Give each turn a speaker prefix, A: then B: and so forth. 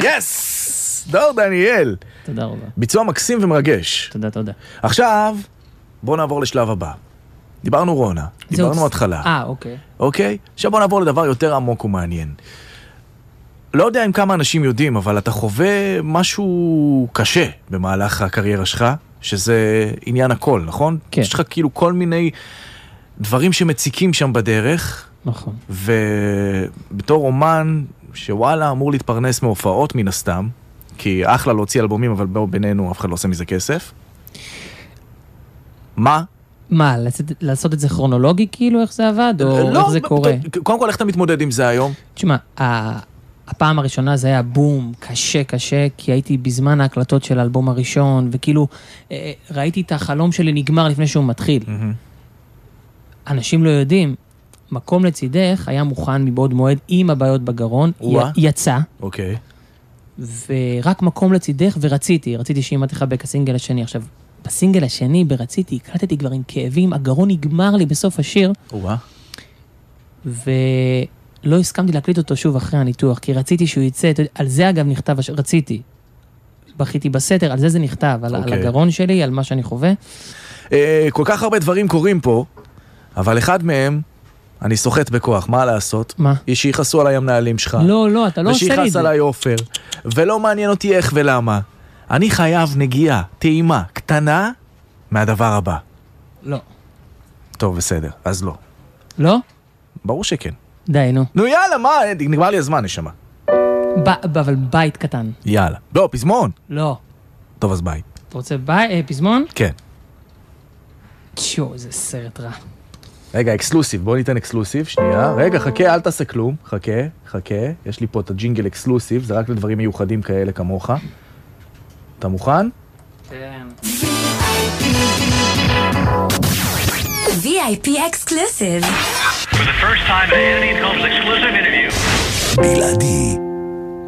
A: יס! דור דניאל.
B: תודה רבה.
A: ביצוע מקסים ומרגש.
B: תודה.
A: עכשיו, בוא נעבור לשלב הבא. דיברנו רונה, דיברנו התחלה.
B: אוקיי.
A: אוקיי? עכשיו בוא נעבור לדבר יותר עמוק ומעניין. לא יודע אם כמה אנשים יודעים, אבל אתה חווה משהו קשה במהלך הקריירה שלך, שזה עניין הכל, נכון?
B: כן.
A: יש לך כאילו כל מיני דברים שמציקים שם בדרך.
B: נכון.
A: ובתור אומן שוואלה אמור להתפרנס מהופעות מן הסתם, כי אחלה להוציא אלבומים, אבל בינינו אף אחד לא עושה מזה כסף. מה?
B: מה, לעשות את זה כרונולוגי כאילו, איך זה עבד? או איך זה קורה?
A: קודם כל, איך אתה מתמודד עם זה היום?
B: תשמע, הפעם הראשונה זה היה בום, קשה, כי הייתי בזמן ההקלטות של האלבום הראשון, וכאילו ראיתי את החלום שלי נגמר לפני שהוא מתחיל. אנשים לא יודעים, מקום לצידך היה מוכן מבעוד מועד עם הבעיות בגרון, יצא.
A: אוקיי.
B: ורק מקום לצידך ורציתי שאמא תחבק הסינגל השני. עכשיו, בסינגל השני ברציתי, הקלטתי כבר עם כאבים, הגרון נגמר לי בסוף השיר. ולא הסכמתי להקליט אותו שוב אחרי הניתוח, כי רציתי שהוא יצא, על זה אגב נכתב, רציתי. בכיתי בסתר, על זה נכתב, על הגרון שלי, על מה שאני חווה.
A: כל כך הרבה דברים קורים פה, אבל אחד מהם, אני סוחט בכוח, מה לעשות?
B: מה?
A: שיחסו עליי המנהלים שלך.
B: לא, אתה לא עושה לי את זה.
A: ושיחס עליי אופר, ולא מעניין אותי איך ולמה. אני חייב נגיעה, טעימה, קטנה, מהדבר הבא.
B: לא.
A: טוב, בסדר, אז לא.
B: לא?
A: ברור שכן.
B: די, נו.
A: נו יאללה, מה? נגמר לי הזמן, נשמה.
B: אבל בית קטן.
A: יאללה. לא, פזמון.
B: לא.
A: טוב, אז בית.
B: אתה רוצה פזמון?
A: כן.
B: זה סרט רע.
A: רגע, אקסקלוסיב, בוא ניתן אקסקלוסיב, שנייה. רגע, חכה, אל תעשה כלום. חכה. יש לי פה את הג'ינגל אקסקלוסיב, זה רק לדברים מיוחדים כאלה כמוך. אתה מוכן?
B: כן.
C: VIP exclusive.
D: For the first time in Anthony Combs exclusive interview.
E: בלעדי.